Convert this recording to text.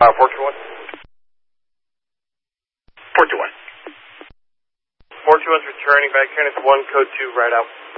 421. 421. 421's returning back here, and it's 1 code 2 right out.